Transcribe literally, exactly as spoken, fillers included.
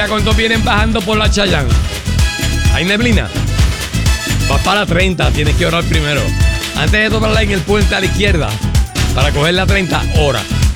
Mira cuántos vienen bajando por la Chayán. ¿Hay neblina? Vas para la treinta, tienes que orar primero. Antes de doblarla en el puente a la izquierda, para coger la treinta, ora.